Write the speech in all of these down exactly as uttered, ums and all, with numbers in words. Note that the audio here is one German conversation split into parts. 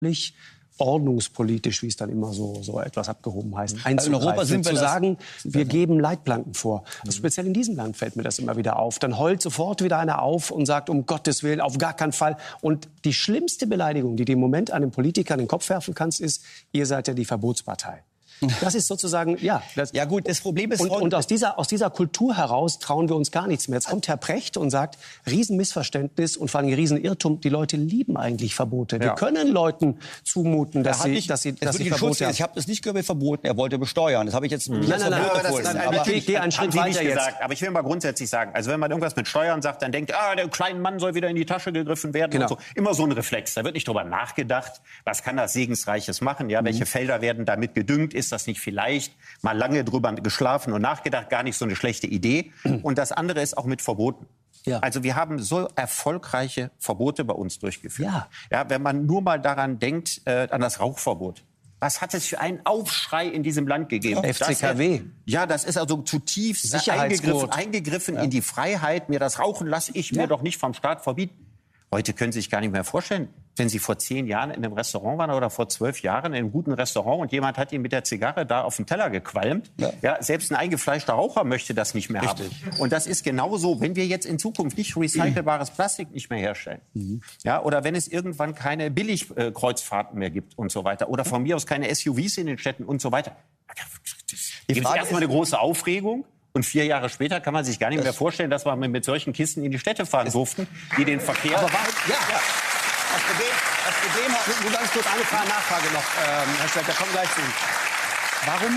ordnungspolitisch, wie es dann immer so, so etwas abgehoben heißt, einzugreifen. Also in Europa sind wir zu das, sagen, wir geben Leitplanken vor. Also speziell in diesem Land fällt mir das immer wieder auf. Dann heult sofort wieder einer auf und sagt, um Gottes Willen, auf gar keinen Fall. Und die schlimmste Beleidigung, die du im Moment einem Politiker in den Kopf werfen kannst, ist, ihr seid ja die Verbotspartei. Das ist sozusagen, ja. Das, ja gut, das Problem ist... Und, und aus, dieser, aus dieser Kultur heraus trauen wir uns gar nichts mehr. Jetzt kommt Herr Precht und sagt, Riesenmissverständnis und vor allem Riesenirrtum. Die Leute lieben eigentlich Verbote. Wir ja. können Leuten zumuten, dass sie, nicht, dass sie, dass sie Verbote haben. haben. Ich habe das nicht gehört, verboten. Er wollte besteuern. Das habe ich jetzt... Mhm. Nein, nein, nein. Aber das, nein, aber ich gehe einen Schritt weiter jetzt. Gesagt. Aber ich will mal grundsätzlich sagen, also wenn man irgendwas mit Steuern sagt, dann denkt, ah, der kleine Mann soll wieder in die Tasche gegriffen werden. Genau. Und so. Immer so ein Reflex. Da wird nicht drüber nachgedacht, was kann das Segensreiches machen? Ja, mhm. Welche Felder werden damit gedüngt? Ist das nicht vielleicht mal lange drüber geschlafen und nachgedacht, gar nicht so eine schlechte Idee. Und das andere ist auch mit Verboten. Ja. Also wir haben so erfolgreiche Verbote bei uns durchgeführt. Ja. Ja, wenn man nur mal daran denkt, äh, an das Rauchverbot. Was hat es für einen Aufschrei in diesem Land gegeben? F C K W. Das, ja, das ist also zutiefst eingegriffen, eingegriffen ja. in die Freiheit. Mir das Rauchen lasse ich mir ja. doch nicht vom Staat verbieten. Heute können Sie sich gar nicht mehr vorstellen, wenn Sie vor zehn Jahren in einem Restaurant waren oder vor zwölf Jahren in einem guten Restaurant und jemand hat Ihnen mit der Zigarre da auf den Teller gequalmt. Ja. Ja, selbst ein eingefleischter Raucher möchte das nicht mehr Richtig. haben. Und das ist genauso, wenn wir jetzt in Zukunft nicht recycelbares Plastik nicht mehr herstellen. Mhm. Ja, oder wenn es irgendwann keine Billigkreuzfahrten mehr gibt und so weiter. Oder von mir aus keine S U Vs in den Städten und so weiter. Da gibt es erstmal eine große Aufregung. Und vier Jahre später kann man sich gar nicht mehr vorstellen, dass wir mit solchen Kisten in die Städte fahren durften, die den Verkehr... Aber warum, ja. ja. Das Problem, das Problem hat... Nur ganz kurz eine Frage, Nachfrage noch, ähm, Herr Stelter, komm gleich zu Ihnen. Warum...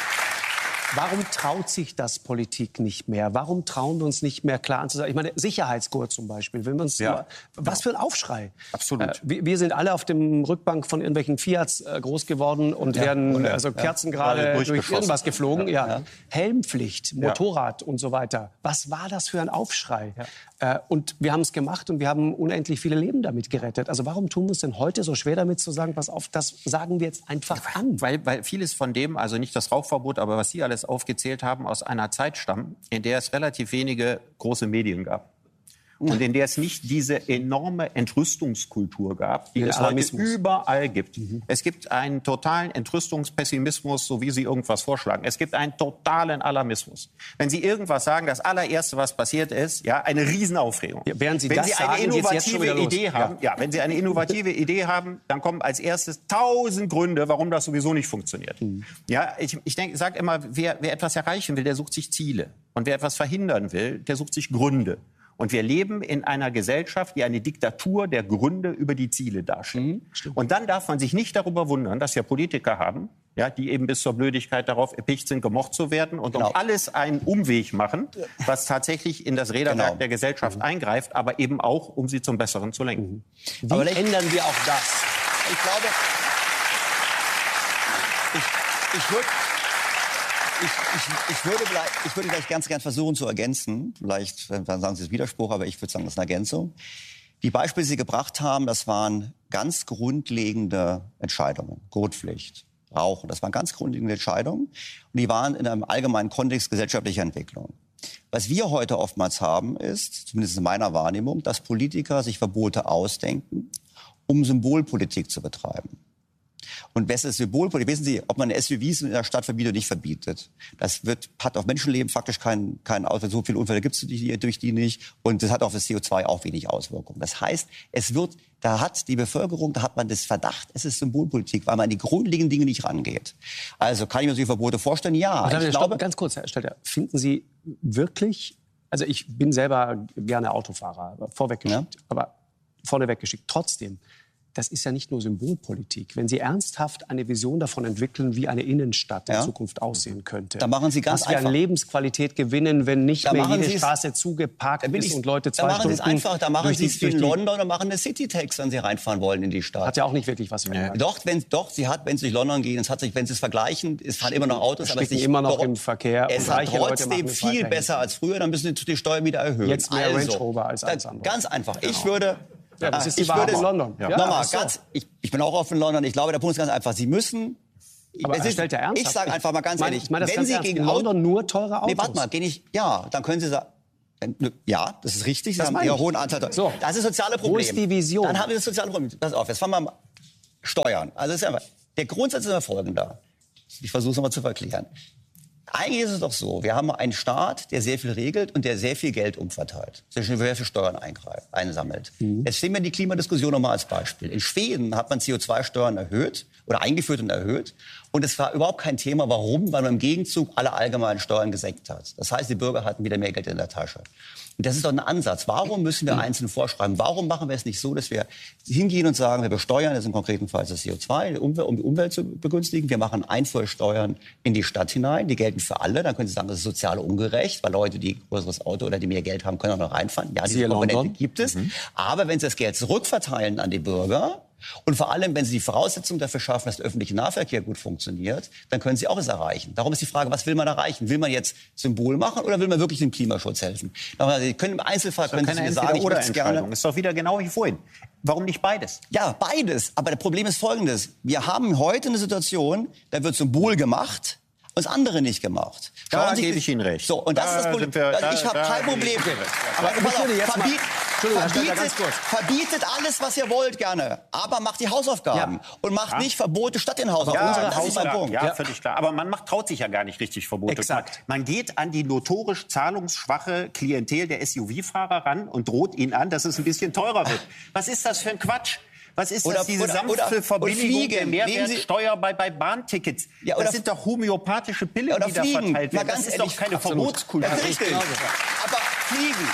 Warum traut sich das Politik nicht mehr? Warum trauen wir uns nicht mehr klar anzusagen? Ich meine, Sicherheitsgurt zum Beispiel. Wenn wir uns ja. mal, was für ein Aufschrei. Absolut. Äh, wir, wir sind alle auf dem Rückbank von irgendwelchen Fiats äh, groß geworden und ja. werden Oder, also Kerzen ja. gerade durch irgendwas geflogen. Ja. Ja. Helmpflicht, Motorrad ja. und so weiter. Was war das für ein Aufschrei? Ja. Äh, und wir haben es gemacht und wir haben unendlich viele Leben damit gerettet. Also warum tun wir es denn heute so schwer damit zu sagen, pass auf, das sagen wir jetzt einfach ja, an? Weil, weil vieles von dem, also nicht das Rauchverbot, aber was Sie alles aufgezählt haben, aus einer Zeit stammen, in der es relativ wenige große Medien gab. Und in der es nicht diese enorme Entrüstungskultur gab, die es heute überall gibt. Mhm. Es gibt einen totalen Entrüstungspessimismus, so wie Sie irgendwas vorschlagen. Es gibt einen totalen Alarmismus. Wenn Sie irgendwas sagen, das allererste, was passiert ist, ja, eine Riesenaufregung. Ja, während Sie wenn das Sie eine sagen, innovative jetzt Idee haben, ja. ja, wenn Sie eine innovative Idee haben, dann kommen als erstes tausend Gründe, warum das sowieso nicht funktioniert. Mhm. Ja, ich, ich denke, sage immer, wer, wer etwas erreichen will, der sucht sich Ziele. Und wer etwas verhindern will, der sucht sich Gründe. Und wir leben in einer Gesellschaft, die eine Diktatur der Gründe über die Ziele darstellt. Mhm, und dann darf man sich nicht darüber wundern, dass wir Politiker haben, ja, die eben bis zur Blödigkeit darauf erpicht sind, gemocht zu werden und genau. um alles einen Umweg machen, was tatsächlich in das Räderwerk genau. der Gesellschaft mhm. eingreift, aber eben auch, um sie zum Besseren zu lenken. Mhm. Wie aber ändern wir auch das? Ich glaube, ich, ich würde... Ich, ich, ich, würde vielleicht, ich würde gleich ganz gern versuchen zu ergänzen. Vielleicht dann sagen Sie es Widerspruch, aber ich würde sagen, das ist eine Ergänzung. Die Beispiele, die Sie gebracht haben, das waren ganz grundlegende Entscheidungen. Gurtpflicht, Rauchen, das waren ganz grundlegende Entscheidungen. Und die waren in einem allgemeinen Kontext gesellschaftlicher Entwicklung. Was wir heute oftmals haben, ist, zumindest in meiner Wahrnehmung, dass Politiker sich Verbote ausdenken, um Symbolpolitik zu betreiben. Und was ist Symbolpolitik? Wissen Sie, ob man S U Vs in der Stadt verbietet oder nicht verbietet? Das wird, hat auf Menschenleben faktisch keinen keinen Auswirkungen. So viele Unfälle gibt es durch die nicht. Und das hat auf das C O zwei auch wenig Auswirkungen. Das heißt, es wird, da hat die Bevölkerung, da hat man das Verdacht, es ist Symbolpolitik, weil man an die grundlegenden Dinge nicht rangeht. Also kann ich mir solche Verbote vorstellen? Ja. Ich, ich glaube, glaube, ganz kurz, Herr Stelter, finden Sie wirklich, also ich bin selber gerne Autofahrer, vorweggeschickt, ja. aber vorneweg geschickt, trotzdem. Das ist ja nicht nur Symbolpolitik. Wenn Sie ernsthaft eine Vision davon entwickeln, wie eine Innenstadt in ja. Zukunft aussehen könnte, da machen Sie ganz dass wir einfach. an Lebensqualität gewinnen, wenn nicht da mehr jede Sie's, Straße zugeparkt ist und Leute zwei da machen Stunden... Da machen Sie es einfach. Da machen Sie es wie in die, London und machen eine City-Tax, wenn Sie reinfahren wollen in die Stadt. Hat ja auch nicht wirklich was verändert. Nee. Doch, wenn, doch, sie hat, wenn Sie durch London gehen, es hat sich, wenn Sie es vergleichen, es fahren immer noch Autos, aber es ist immer noch im Verkehr. Es hat trotzdem viel besser als früher, dann müssen Sie die Steuern wieder erhöhen. Jetzt mehr also, Range Rover als alles andere. Ganz einfach. Genau. Ich würde... Ja, das ist die Wahrheit in London. Ja. Ja, Nochmal, so. ganz, ich, ich bin auch oft in London. Ich glaube, der Punkt ist ganz einfach. Sie müssen... Aber es ist, stellt ja ernsthaft. Ich sage einfach mal ganz mein, ehrlich, ich meine das wenn ganz Sie ernst. gegen in London nur teure Autos. Nee, warte mal, geh nicht... Ja, dann können Sie sagen... Ja, das ist richtig. Sie das haben einen hohen Anteil... So. Das ist das soziale Problem. Wo ist die Vision? Dann haben wir das soziale Problem. Pass auf, jetzt fangen wir mal... Steuern. Also ist einfach, der Grundsatz ist immer folgender. Ich versuche es nochmal zu erklären. Eigentlich ist es doch so, wir haben einen Staat, der sehr viel regelt und der sehr viel Geld umverteilt, sehr viel Steuern einsammelt. Mhm. Jetzt nehmen wir die Klimadiskussion nochmal als Beispiel. In Schweden hat man C O zwei Steuern erhöht oder eingeführt und erhöht. Und es war überhaupt kein Thema. Warum? Weil man im Gegenzug alle allgemeinen Steuern gesenkt hat. Das heißt, die Bürger hatten wieder mehr Geld in der Tasche. Und das ist doch ein Ansatz. Warum müssen wir einzeln vorschreiben? Warum machen wir es nicht so, dass wir hingehen und sagen, wir besteuern, das ist im konkreten Fall das C O zwei, um die Umwelt zu begünstigen. Wir machen Einfuhrsteuern in die Stadt hinein. Die gelten für alle. Dann können Sie sagen, das ist sozial ungerecht, weil Leute, die ein größeres Auto oder die mehr Geld haben, können auch noch reinfahren. Ja, diese Komponente gibt es. Mhm. Aber wenn Sie das Geld zurückverteilen an die Bürger, und vor allem, wenn Sie die Voraussetzungen dafür schaffen, dass der öffentliche Nahverkehr gut funktioniert, dann können Sie auch es erreichen. Darum ist die Frage, was will man erreichen? Will man jetzt Symbol machen oder will man wirklich dem Klimaschutz helfen? Sie können im Einzelfall, können Sie mir sagen, ich möchte es gerne. Ist doch wieder genau wie vorhin. Warum nicht beides? Ja, beides. Aber das Problem ist Folgendes. Wir haben heute eine Situation, da wird Symbol gemacht, und das andere nicht gemacht. Schauen da Sie, gebe ich Ihnen recht. So, und das da ist das Problem. Wir, also ich habe kein Problem. Aber ich würde jetzt mal, Entschuldigung, verbietet, ganz kurz. verbietet alles, was ihr wollt, gerne. Aber macht die Hausaufgaben. Ja. Und macht ja. nicht Verbote statt den Hausaufgaben. Ja, unsere das ist mein Punkt. Ja, völlig klar. Aber man macht, traut sich ja gar nicht richtig Verbote. Exakt. Man geht an die notorisch zahlungsschwache Klientel der S U V-Fahrer ran und droht ihnen an, dass es ein bisschen teurer wird. Was ist das für ein Quatsch? Was ist oder, das, diese oder, sanfte oder, Verbilligung der Mehrwertsteuer bei, bei Bahntickets? Ja, das sind doch homöopathische Pillen, die da fliegen. verteilt werden. Das ist ehrlich, doch keine absolut. Verbotskultur. Ja, richtig. Genau. Aber fliegen.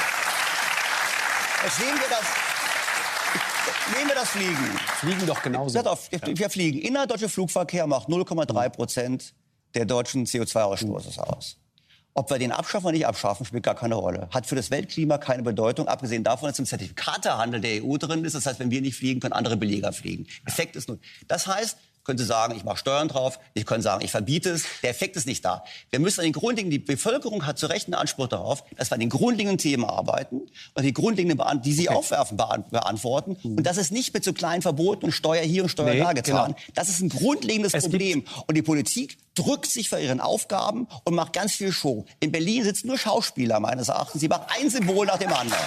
Jetzt nehmen wir das... Nehmen wir das Fliegen. Fliegen doch genauso. Auf, wir fliegen. Innerdeutscher Flugverkehr macht null Komma drei Prozent der deutschen C O zwei Ausstoßes mhm. aus. Ob wir den abschaffen oder nicht abschaffen, spielt gar keine Rolle. Hat für das Weltklima keine Bedeutung, abgesehen davon, dass im Zertifikatehandel der E U drin ist. Das heißt, wenn wir nicht fliegen, können andere Beleger fliegen. Effekt ist null. Das heißt, können Sie sagen, ich mache Steuern drauf. Ich können sagen, ich verbiete es. Der Effekt ist nicht da. Wir müssen an den grundlegenden, die Bevölkerung hat zu Recht einen Anspruch darauf, dass wir an den grundlegenden Themen arbeiten und die grundlegenden, die Sie okay. aufwerfen, beantworten. Mhm. Und das ist nicht mit so kleinen Verboten und Steuer hier und Steuer nee, da getan. Genau. Das ist ein grundlegendes es Problem. Und die Politik drückt sich vor ihren Aufgaben und macht ganz viel Show. In Berlin sitzen nur Schauspieler, meines Erachtens. Sie machen ein Symbol nach dem anderen.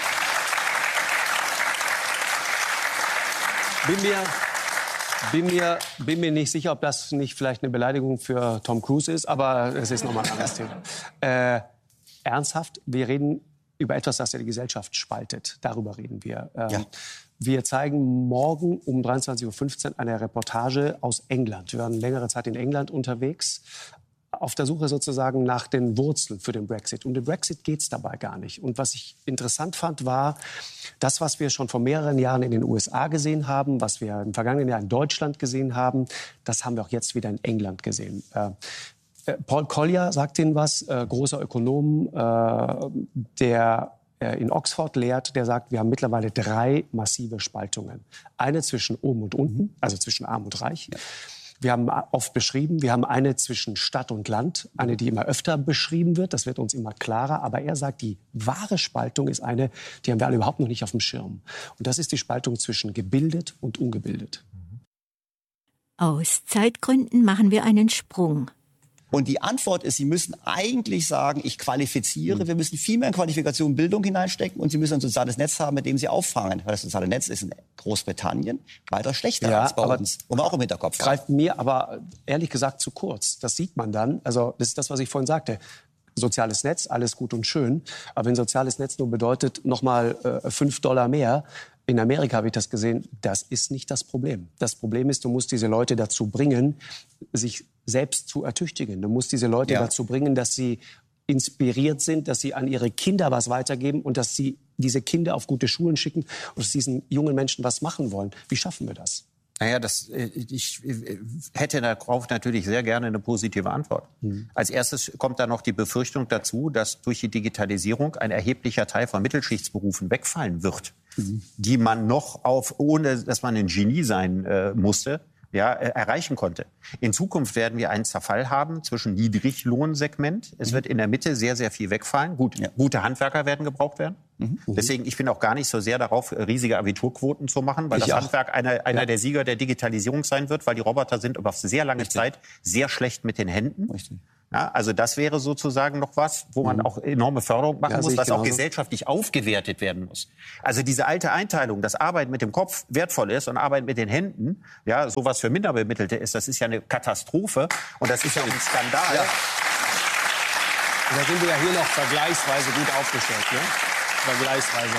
Bin mir Bin mir, bin mir nicht sicher, ob das nicht vielleicht eine Beleidigung für Tom Cruise ist, aber es ist nochmal ein anderes Thema. Äh, ernsthaft, wir reden über etwas, das ja die Gesellschaft spaltet. Darüber reden wir. Ähm, ja. Wir zeigen morgen um dreiundzwanzig Uhr fünfzehn eine Reportage aus England. Wir waren längere Zeit in England unterwegs, auf der Suche sozusagen nach den Wurzeln für den Brexit. Um den Brexit geht es dabei gar nicht. Und was ich interessant fand, war das, was wir schon vor mehreren Jahren in den U S A gesehen haben, was wir im vergangenen Jahr in Deutschland gesehen haben, das haben wir auch jetzt wieder in England gesehen. Äh, äh, Paul Collier sagt Ihnen was, äh, großer Ökonom, äh, der äh, in Oxford lehrt, der sagt, wir haben mittlerweile drei massive Spaltungen. Eine zwischen oben und unten, also zwischen arm und reich. Ja. Wir haben oft beschrieben, wir haben eine zwischen Stadt und Land, eine, die immer öfter beschrieben wird. Das wird uns immer klarer. Aber er sagt, die wahre Spaltung ist eine, die haben wir alle überhaupt noch nicht auf dem Schirm. Und das ist die Spaltung zwischen gebildet und ungebildet. Aus Zeitgründen machen wir einen Sprung. Und die Antwort ist, Sie müssen eigentlich sagen, ich qualifiziere. Wir müssen viel mehr in Qualifikation Bildung hineinstecken und Sie müssen ein soziales Netz haben, mit dem Sie auffangen. Weil das soziale Netz ist in Großbritannien weiter schlechter ja, als bei uns. Und wir auch im Hinterkopf greift haben. Mir aber ehrlich gesagt zu kurz. Das sieht man dann. Also das ist das, was ich vorhin sagte. Soziales Netz, alles gut und schön. Aber wenn soziales Netz nur bedeutet, nochmal äh, fünf Dollar mehr, in Amerika habe ich das gesehen, das ist nicht das Problem. Das Problem ist, du musst diese Leute dazu bringen, sich selbst zu ertüchtigen. Du musst diese Leute ja. dazu bringen, dass sie inspiriert sind, dass sie an ihre Kinder was weitergeben und dass sie diese Kinder auf gute Schulen schicken und aus diesen jungen Menschen was machen wollen. Wie schaffen wir das? Naja, das, ich hätte darauf natürlich sehr gerne eine positive Antwort. Mhm. Als erstes kommt da noch die Befürchtung dazu, dass durch die Digitalisierung ein erheblicher Teil von Mittelschichtsberufen wegfallen wird, mhm. die man noch auf, ohne dass man ein Genie sein äh, musste, ja, äh, erreichen konnte. In Zukunft werden wir einen Zerfall haben zwischen Niedriglohnsegment. Es mhm. wird in der Mitte sehr, sehr viel wegfallen. Gut, ja. Gute Handwerker werden gebraucht werden. Mhm. Deswegen, ich bin auch gar nicht so sehr darauf, riesige Abiturquoten zu machen, weil ich das auch. Handwerk einer, einer ja. der Sieger der Digitalisierung sein wird, weil die Roboter sind über sehr lange Richtig. Zeit sehr schlecht mit den Händen. Richtig. Ja, also das wäre sozusagen noch was, wo man auch enorme Förderung machen Ja, muss, was genauso. auch gesellschaftlich aufgewertet werden muss. Also diese alte Einteilung, dass Arbeit mit dem Kopf wertvoll ist und Arbeit mit den Händen, ja, sowas für Minderbemittelte ist, das ist ja eine Katastrophe und das ist ja auch ein Skandal. Ja. Und da sind wir ja hier noch vergleichsweise gut aufgestellt, ne? Vergleichsweise.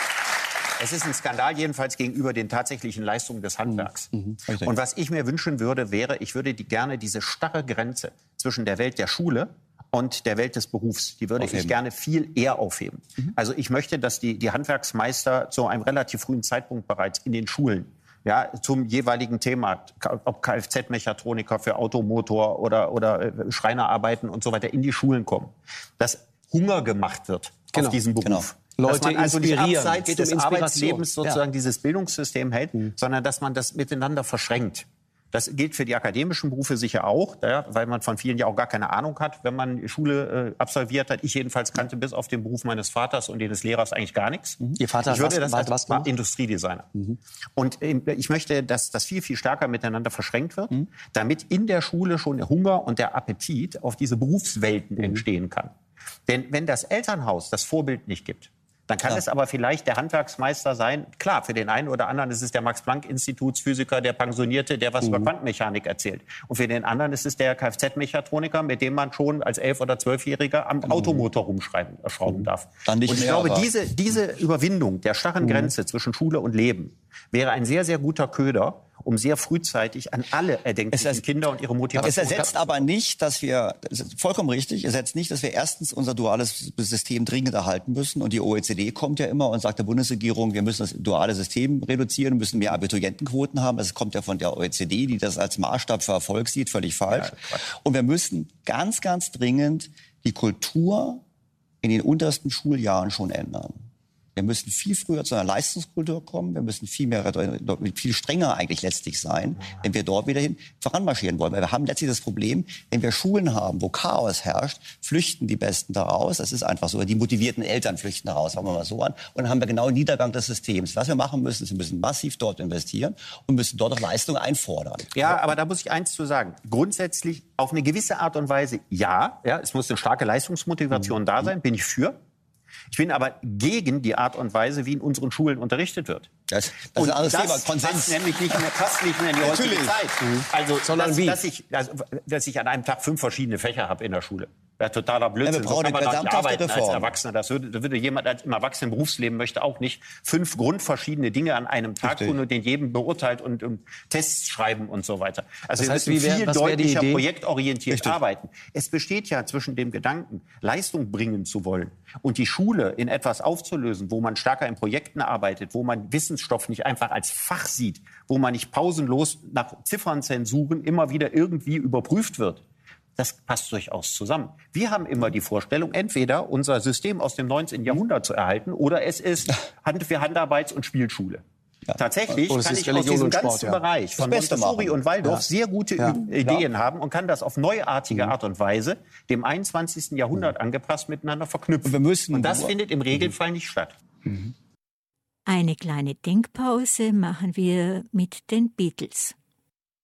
Es ist ein Skandal jedenfalls gegenüber den tatsächlichen Leistungen des Handwerks. Mhm. Und was ich mir wünschen würde, wäre, ich würde die, gerne diese starre Grenze zwischen der Welt der Schule und der Welt des Berufs, die würde Aufheben. ich gerne viel eher aufheben. Mhm. Also ich möchte, dass die, die Handwerksmeister zu einem relativ frühen Zeitpunkt bereits in den Schulen, ja, zum jeweiligen Thema, ob Kfz-Mechatroniker für Automotor oder, oder Schreinerarbeiten und so weiter, in die Schulen kommen. Dass Hunger gemacht wird Genau. auf diesen Beruf. Genau. Dass Leute man also nicht inspirieren. abseits Geht um des Inspiration. Arbeitslebens sozusagen Ja. dieses Bildungssystem hält, mhm. sondern dass man das miteinander verschränkt. Das gilt für die akademischen Berufe sicher auch, ja, weil man von vielen ja auch gar keine Ahnung hat, wenn man Schule äh, absolviert hat. Ich jedenfalls kannte bis auf den Beruf meines Vaters und den des Lehrers eigentlich gar nichts. Mhm. Ihr Vater ich würde was, das was, was war Industriedesigner. Mhm. Und äh, ich möchte, dass das viel, viel stärker miteinander verschränkt wird, mhm. damit in der Schule schon der Hunger und der Appetit auf diese Berufswelten mhm. entstehen kann. Denn wenn das Elternhaus das Vorbild nicht gibt, dann kann ja. es aber vielleicht der Handwerksmeister sein. Klar, für den einen oder anderen ist es der Max-Planck-Institutsphysiker, der Pensionierte, der was mhm. über Quantenmechanik erzählt. Und für den anderen ist es der Kfz-Mechatroniker, mit dem man schon als elf- oder zwölfjähriger am mhm. Automotor rumschrauben mhm. darf. Dann nicht und ich mehr, glaube, aber diese, diese Überwindung der starren mhm. Grenze zwischen Schule und Leben wäre ein sehr, sehr guter Köder, um sehr frühzeitig an alle erdenklichen es Kinder und ihre Motivation... Es ersetzt aber nicht, dass wir, das ist vollkommen richtig, es ersetzt nicht, dass wir erstens unser duales System dringend erhalten müssen. Und die O E C D kommt ja immer und sagt der Bundesregierung, wir müssen das duale System reduzieren, müssen mehr Abiturientenquoten haben. Das kommt ja von der O E C D, die das als Maßstab für Erfolg sieht, völlig falsch. Ja, und wir müssen ganz, ganz dringend die Kultur in den untersten Schuljahren schon ändern. Wir müssen viel früher zu einer Leistungskultur kommen. Wir müssen viel mehr, viel strenger eigentlich letztlich sein, wenn wir dort wieder hin voranmarschieren wollen. Weil wir haben letztlich das Problem, wenn wir Schulen haben, wo Chaos herrscht, flüchten die Besten daraus. Das ist einfach so. Die motivierten Eltern flüchten daraus, fangen wir mal so an. Und dann haben wir genau den Niedergang des Systems. Was wir machen müssen, ist, wir müssen massiv dort investieren und müssen dort auch Leistung einfordern. Ja, aber da muss ich eins zu sagen. Grundsätzlich auf eine gewisse Art und Weise ja. ja es muss eine starke Leistungsmotivation mhm. da sein, bin ich für. Ich bin aber gegen die Art und Weise, wie in unseren Schulen unterrichtet wird. Das, das ist ein anderes das Thema. Konsens. passt nämlich nicht mehr, passt nicht mehr in die heutige Zeit. Mhm. Also, Sondern dass, wie? Dass, ich, also, dass ich an einem Tag fünf verschiedene Fächer habe in der Schule. Ja, totaler Blödsinn. Ja, wir brauchen so kann man eine nicht arbeiten als Reform. Erwachsener. Das würde, das würde jemand als im erwachsenen Berufsleben möchte auch nicht fünf grundverschiedene Dinge an einem Tag Richtig. tun und den jedem beurteilt und, und Tests schreiben und so weiter. Also das heißt, wir müssen wie wär, viel was wär die deutlicher Idee? projektorientiert Richtig. arbeiten. Es besteht ja zwischen dem Gedanken, Leistung bringen zu wollen und die Schule in etwas aufzulösen, wo man stärker in Projekten arbeitet, wo man Wissensstoff nicht einfach als Fach sieht, wo man nicht pausenlos nach Ziffernzensuren immer wieder irgendwie überprüft wird. Das passt durchaus zusammen. Wir haben immer die Vorstellung, entweder unser System aus dem neunzehnten Jahrhundert zu erhalten oder es ist Hand für Handarbeits- und Spielschule. Ja. Tatsächlich oh, kann ich Religion aus diesem und Sport, ganzen ja. Bereich von Montessori und Waldorf ja. sehr gute ja. Ideen ja. haben und kann das auf neuartige mhm. Art und Weise dem einundzwanzigsten Jahrhundert mhm. angepasst miteinander verknüpfen. Und, wir müssen und das findet im Regelfall mhm. nicht statt. Eine kleine Denkpause machen wir mit den Beatles.